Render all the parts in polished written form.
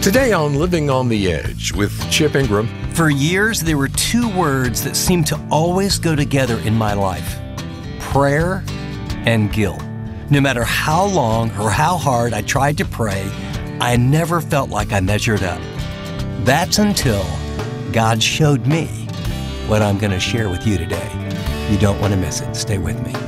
Today on Living on the Edge with Chip Ingram. For years, there were two words that seemed to always go together in my life: prayer and guilt. No matter how long or how hard I tried to pray, I never felt like I measured up. That's until God showed me what I'm going to share with you today. You don't want to miss it. Stay with me.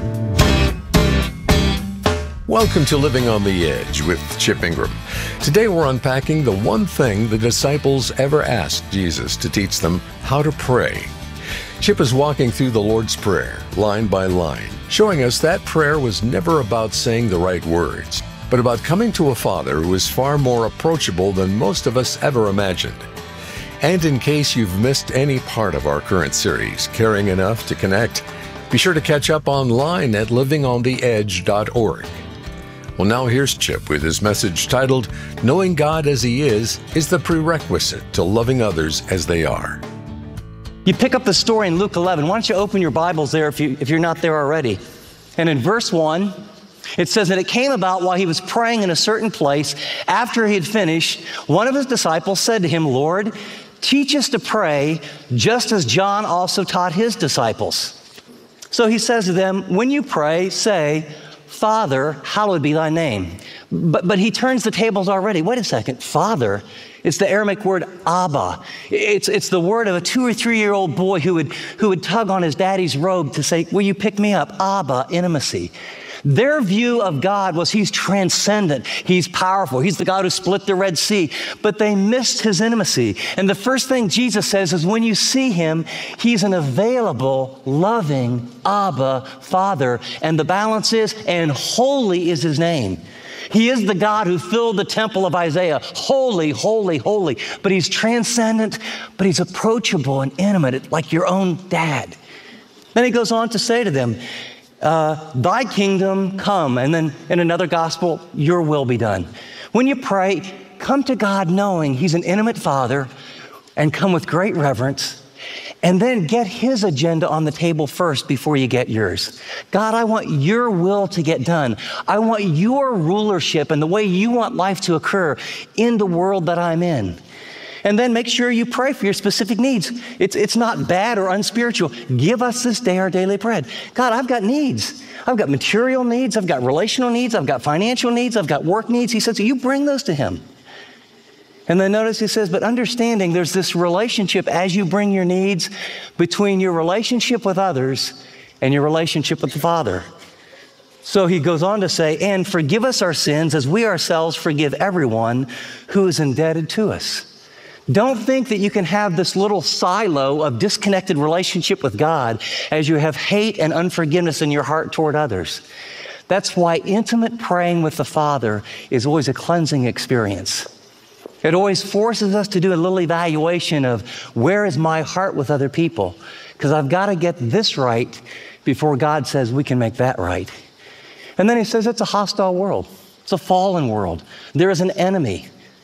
Welcome to Living on the Edge with Chip Ingram. Today we're unpacking the one thing the disciples ever asked Jesus to teach them: how to pray. Chip is walking through the Lord's Prayer, line by line, showing us that prayer was never about saying the right words, but about coming to a Father who is far more approachable than most of us ever imagined. And in case you've missed any part of our current series, Caring Enough to Connect, be sure to catch up online at livingontheedge.org. Well, now here's Chip with his message titled, Knowing God as He is the prerequisite to loving others as they are. You pick up the story in Luke 11. Why don't you open your Bibles there if you're not there already. And in verse 1, it says that it came about while he was praying in a certain place. After he had finished, one of his disciples said to him, Lord, teach us to pray, just as John also taught his disciples. So he says to them, when you pray, say, Father, hallowed be thy name. But he turns the tables already. Wait a second. Father, it's the Aramaic word Abba. It's the word of a 2 or 3 year old boy who would tug on his daddy's robe to say, will you pick me up? Abba, intimacy. Their view of God was he's transcendent, he's powerful, he's the God who split the Red Sea, but they missed his intimacy. And the first thing Jesus says is when you see him, he's an available, loving Abba Father. And the balance is, and holy is his name. He is the God who filled the temple of Isaiah. Holy, holy, holy. But he's transcendent, but he's approachable and intimate, like your own dad. Then he goes on to say to them, thy kingdom come. And then in another gospel, your will be done. When you pray, come to God knowing he's an intimate Father, and come with great reverence, and then get his agenda on the table first before you get yours. God, I want your will to get done. I want your rulership and the way you want life to occur in the world that I'm in. And then make sure you pray for your specific needs. It's not bad or unspiritual. Give us this day our daily bread. God, I've got needs. I've got material needs. I've got relational needs. I've got financial needs. I've got work needs. He says, so you bring those to him. And then notice he says, but understanding there's this relationship as you bring your needs between your relationship with others and your relationship with the Father. So he goes on to say, and forgive us our sins as we ourselves forgive everyone who is indebted to us. Don't think that you can have this little silo of disconnected relationship with God as you have hate and unforgiveness in your heart toward others. That's why intimate praying with the Father is always a cleansing experience. It always forces us to do a little evaluation of where is my heart with other people? Because I've got to get this right before God says we can make that right. And then he says it's a hostile world. It's a fallen world. There is an enemy.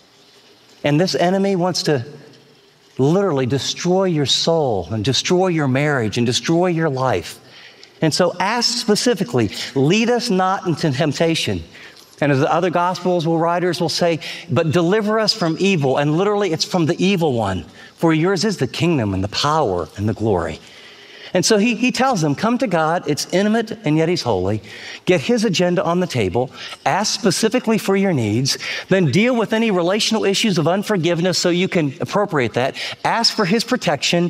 And this enemy wants to literally destroy your soul and destroy your marriage and destroy your life. And so ask specifically, lead us not into temptation. And as the other gospels writers will say, but deliver us from evil. And literally it's from the evil one. For yours is the kingdom and the power and the glory. And so he tells them, come to God, it's intimate and yet he's holy. Get his agenda on the table, ask specifically for your needs, then deal with any relational issues of unforgiveness so you can appropriate that. Ask for his protection.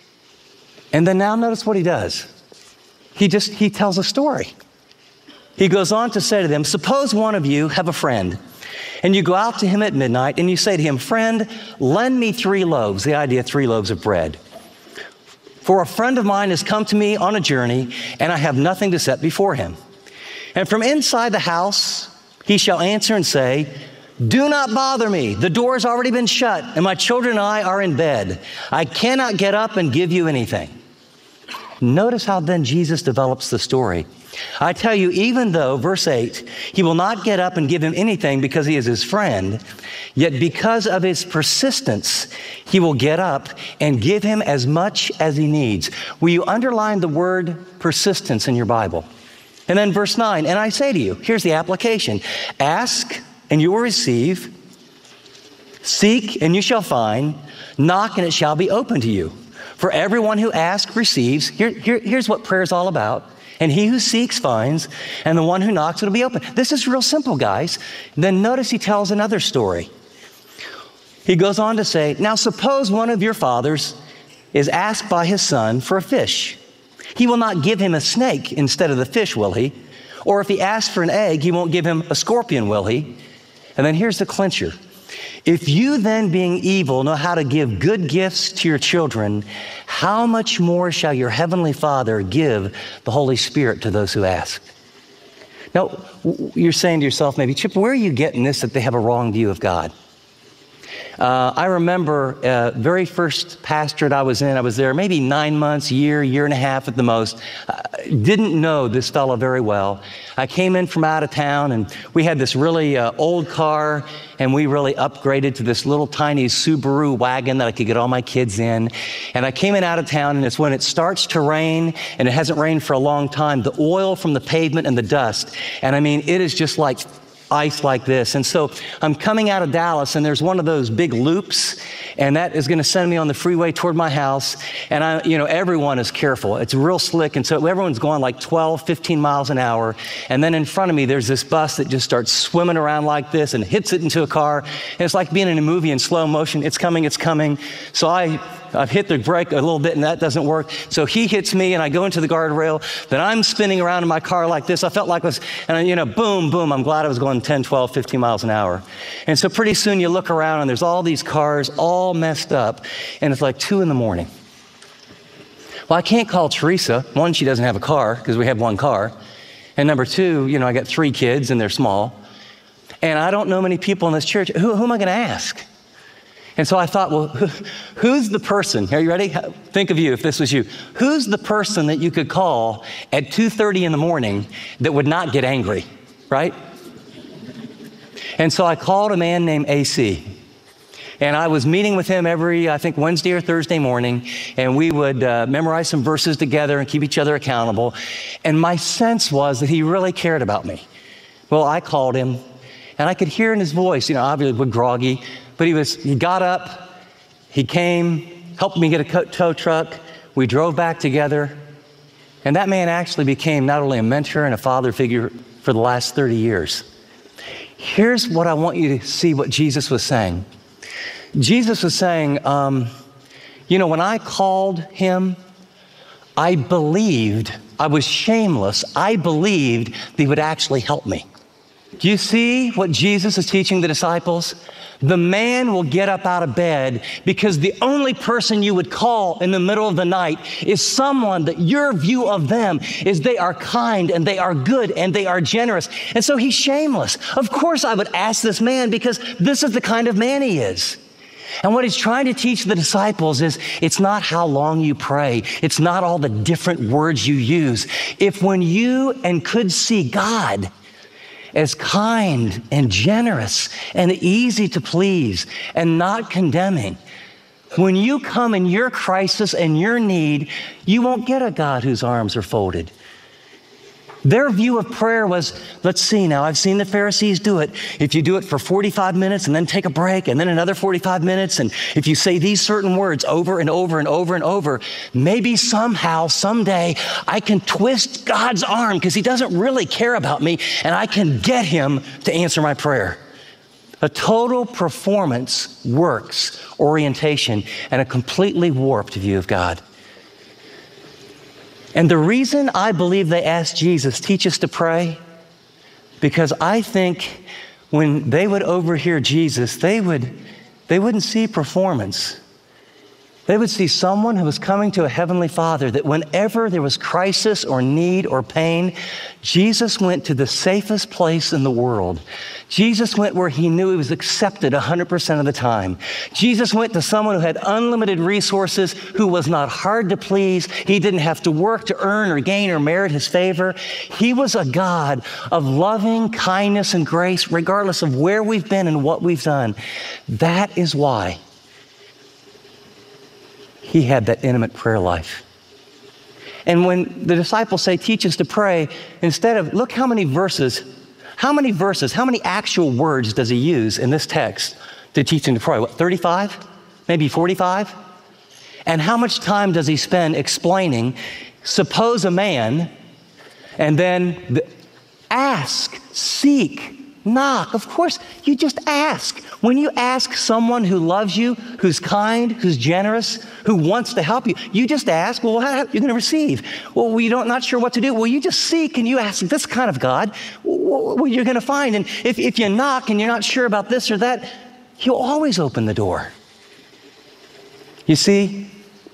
And then now notice what he does. He tells a story. He goes on to say to them, suppose one of you have a friend and you go out to him at midnight and you say to him, friend, lend me 3 loaves, the idea 3 loaves of bread. For a friend of mine has come to me on a journey, and I have nothing to set before him. And from inside the house, he shall answer and say, do not bother me. The door has already been shut, and my children and I are in bed. I cannot get up and give you anything. Notice how then Jesus develops the story. I tell you, even though, verse 8, he will not get up and give him anything because he is his friend, yet because of his persistence, he will get up and give him as much as he needs. Will you underline the word persistence in your Bible? And then verse 9, and I say to you, here's the application. Ask and you will receive. Seek and you shall find, knock and it shall be open to you. For everyone who asks receives. Here's what prayer is all about. And he who seeks finds, and the one who knocks it'll be open. This is real simple, guys. Then notice he tells another story. He goes on to say, now suppose one of your fathers is asked by his son for a fish. He will not give him a snake instead of the fish, will he? Or if he asks for an egg, he won't give him a scorpion, will he? And then here's the clincher. If you then, being evil, know how to give good gifts to your children, how much more shall your heavenly Father give the Holy Spirit to those who ask? Now, you're saying to yourself, maybe, Chip, where are you getting this that they have a wrong view of God? I remember very first pastorate I was in, I was there maybe 9 months, year and a half at the most. Didn't know this fellow very well. I came in from out of town and we had this really old car and we really upgraded to this little tiny Subaru wagon that I could get all my kids in. And I came in out of town and it's when it starts to rain and it hasn't rained for a long time, the oil from the pavement and the dust. And I mean, it is just like ice like this. And so I'm coming out of Dallas and there's one of those big loops and that is going to send me on the freeway toward my house. And everyone is careful. It's real slick. And so everyone's going like 12, 15 miles an hour. And then in front of me, there's this bus that just starts swimming around like this and hits it into a car. And it's like being in a movie in slow motion. It's coming, it's coming. So I've hit the brake a little bit and that doesn't work. So he hits me and I go into the guardrail. Then I'm spinning around in my car like this. I felt like boom, boom. I'm glad I was going 10, 12, 15 miles an hour. And so pretty soon you look around and there's all these cars all messed up. And it's like 2 a.m. Well, I can't call Teresa. One, she doesn't have a car because we have one car. And number 2, I got 3 kids and they're small. And I don't know many people in this church. Who am I going to ask? And so I thought, well, who's the person? Are you ready? Think of you if this was you. Who's the person that you could call at 2:30 a.m. that would not get angry, right? And so I called a man named AC. And I was meeting with him every, I think, Wednesday or Thursday morning. And we would memorize some verses together and keep each other accountable. And my sense was that he really cared about me. Well, I called him. And I could hear in his voice, obviously we're groggy. But he got up, he came, helped me get a tow truck. We drove back together. And that man actually became not only a mentor and a father figure for the last 30 years. Here's what I want you to see what Jesus was saying. Jesus was saying, when I called him, I believed, I was shameless. I believed that he would actually help me. Do you see what Jesus is teaching the disciples? The man will get up out of bed because the only person you would call in the middle of the night is someone that your view of them is they are kind and they are good and they are generous. And so he's shameless. Of course I would ask this man because this is the kind of man he is. And what he's trying to teach the disciples is it's not how long you pray. It's not all the different words you use. If when you could see God as kind and generous and easy to please and not condemning, when you come in your crisis and your need, you won't get a God whose arms are folded. Their view of prayer was, let's see now, I've seen the Pharisees do it. If you do it for 45 minutes and then take a break and then another 45 minutes, and if you say these certain words over and over and over and over, maybe somehow, someday, I can twist God's arm because he doesn't really care about me and I can get him to answer my prayer. A total performance works orientation and a completely warped view of God. And the reason I believe they asked Jesus, teach us to pray, because I think when they would overhear Jesus, they wouldn't see performance. They would see someone who was coming to a heavenly Father, that whenever there was crisis or need or pain, Jesus went to the safest place in the world. Jesus went where he knew he was accepted 100% of the time. Jesus went to someone who had unlimited resources, who was not hard to please. He didn't have to work to earn or gain or merit his favor. He was a God of loving kindness and grace, regardless of where we've been and what we've done. That is why he had that intimate prayer life. And when the disciples say, teach us to pray, instead of, look how many actual words does he use in this text? to teach him to pray. What, 35? Maybe 45? And how much time does he spend explaining, suppose a man, and then ask, seek, knock. Of course, you just ask. When you ask someone who loves you, who's kind, who's generous, who wants to help you, you just ask, well, how you're going to receive? Well, you're not sure what to do. Well, you just seek and you ask this kind of God, what you're going to find. And if you knock and you're not sure about this or that, He'll always open the door. You see,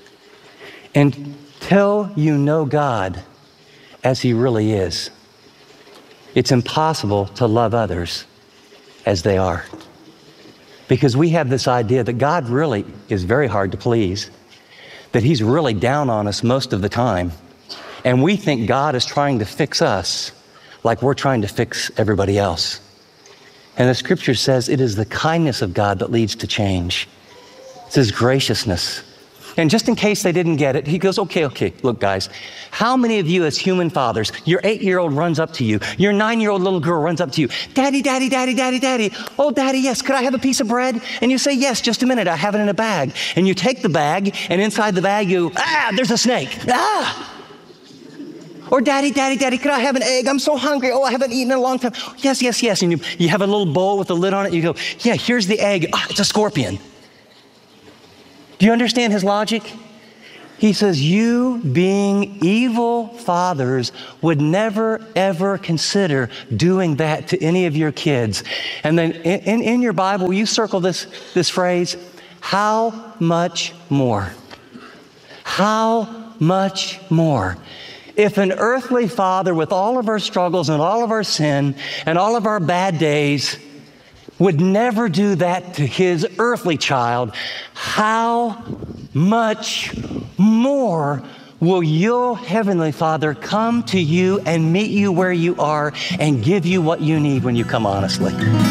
until you know God as He really is, it's impossible to love others as they are. Because we have this idea that God really is very hard to please, that He's really down on us most of the time. And we think God is trying to fix us like we're trying to fix everybody else. And the scripture says it is the kindness of God that leads to change. It's His graciousness. And just in case they didn't get it, He goes, okay, look guys, how many of you as human fathers, your 8-year-old runs up to you, your 9-year-old little girl runs up to you, Daddy, Daddy, Daddy, Daddy, Daddy, oh Daddy, yes, could I have a piece of bread? And you say, yes, just a minute, I have it in a bag. And you take the bag, and inside the bag there's a snake, Or Daddy, Daddy, Daddy, could I have an egg? I'm so hungry. Oh, I haven't eaten in a long time. Yes, yes, yes. And you have a little bowl with a lid on it. You go, yeah, here's the egg. It's a scorpion. Do you understand His logic? He says, you being evil fathers would never, ever consider doing that to any of your kids. And then in your Bible, you circle this phrase, how much more? How much more? If an earthly father with all of our struggles and all of our sin and all of our bad days would never do that to his earthly child, how much more will your heavenly Father come to you and meet you where you are and give you what you need when you come honestly?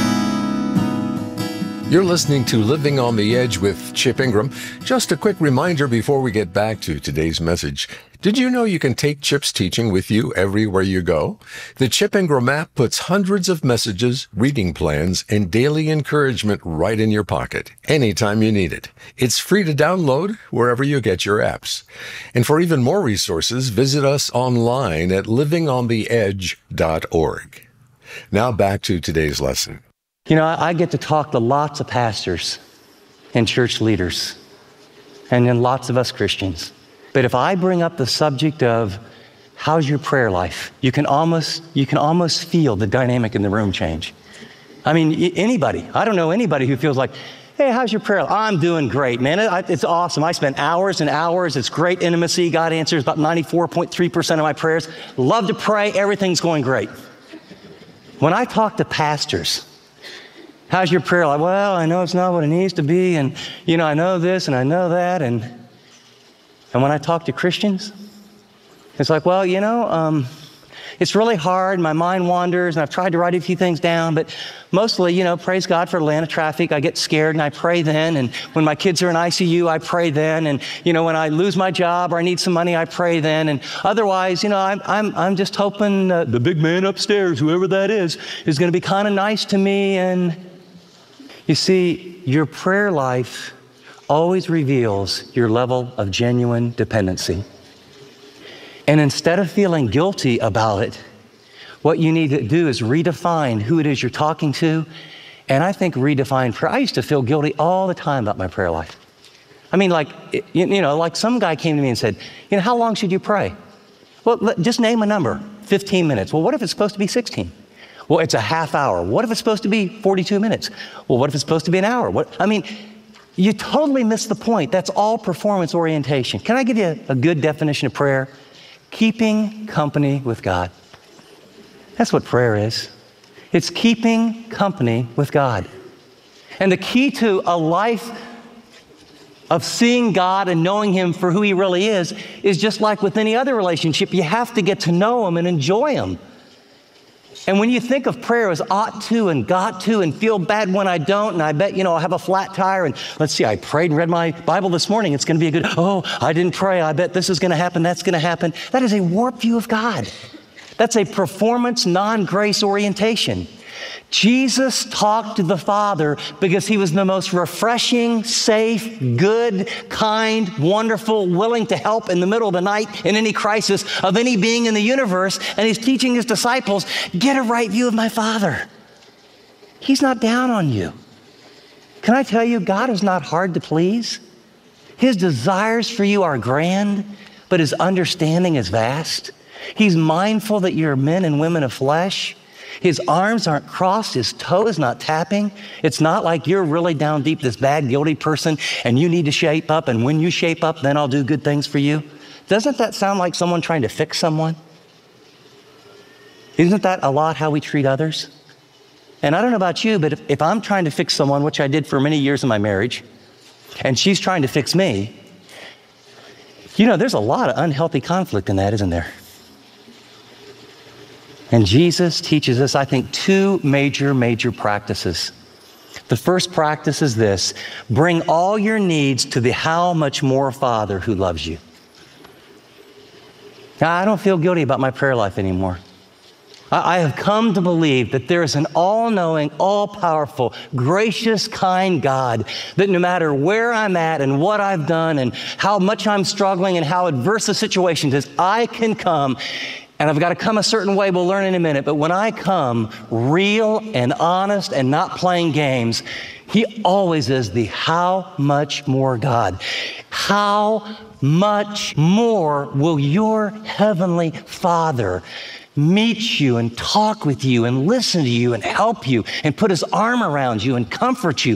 You're listening to Living on the Edge with Chip Ingram. Just a quick reminder before we get back to today's message. Did you know you can take Chip's teaching with you everywhere you go? The Chip Ingram app puts hundreds of messages, reading plans, and daily encouragement right in your pocket, anytime you need it. It's free to download wherever you get your apps. And for even more resources, visit us online at livingontheedge.org. Now back to today's lesson. You know, I get to talk to lots of pastors and church leaders, and then lots of us Christians. But if I bring up the subject of how's your prayer life, you can almost feel the dynamic in the room change. I mean, anybody, I don't know anybody who feels like, hey, how's your prayer life? I'm doing great, man. It's awesome. I spend hours and hours. It's great intimacy. God answers about 94.3% of my prayers. Love to pray. Everything's going great. When I talk to pastors, how's your prayer life? Well, I know it's not what it needs to be, and I know this and I know that, and when I talk to Christians, it's like, well, it's really hard. My mind wanders, and I've tried to write a few things down, but mostly, praise God for Atlanta traffic. I get scared and I pray then, and when my kids are in ICU, I pray then, and when I lose my job or I need some money, I pray then, and otherwise, I'm just hoping the big man upstairs, whoever that is going to be kind of nice to me. And you see, your prayer life always reveals your level of genuine dependency. And instead of feeling guilty about it, what you need to do is redefine who it is you're talking to. And I think redefine prayer. I used to feel guilty all the time about my prayer life. I mean, like some guy came to me and said, how long should you pray? Well, just name a number, 15 minutes. Well, what if it's supposed to be 16? Well, it's a half hour. What if it's supposed to be 42 minutes? Well, what if it's supposed to be an hour? You totally miss the point. That's all performance orientation. Can I give you a good definition of prayer? Keeping company with God. That's what prayer is. It's keeping company with God. And the key to a life of seeing God and knowing Him for who He really is just like with any other relationship. You have to get to know Him and enjoy Him. And when you think of prayer as ought to and got to and feel bad when I don't, and I bet, I'll have a flat tire, and let's see, I prayed and read my Bible this morning. It's going to be a good, I didn't pray. I bet this is going to happen. That's going to happen. That is a warped view of God. That's a performance, non-grace orientation. Jesus talked to the Father because he was the most refreshing, safe, good, kind, wonderful, willing to help in the middle of the night in any crisis of any being in the universe. And he's teaching his disciples, get a right view of my Father. He's not down on you. Can I tell you, God is not hard to please. His desires for you are grand, but his understanding is vast. He's mindful that you're men and women of flesh. His arms aren't crossed. His toe is not tapping. It's not like you're really down deep, this bad, guilty person, and you need to shape up, and when you shape up, then I'll do good things for you. Doesn't that sound like someone trying to fix someone? Isn't that a lot how we treat others? And I don't know about you, but if I'm trying to fix someone, which I did for many years in my marriage, and she's trying to fix me, you know, there's a lot of unhealthy conflict in that, isn't there? And Jesus teaches us, I think, two major practices. The first practice is this: bring all your needs to the how much more Father who loves you. Now, I don't feel guilty about my prayer life anymore. I have come to believe that there is an all-knowing, all-powerful, gracious, kind God that no matter where I'm at and what I've done and how much I'm struggling and how adverse the situation is, I can come. And I've got to come a certain way, we'll learn in a minute. But when I come real and honest and not playing games, he always is the how much more God. How much more will your heavenly Father meet you and talk with you and listen to you and help you and put his arm around you and comfort you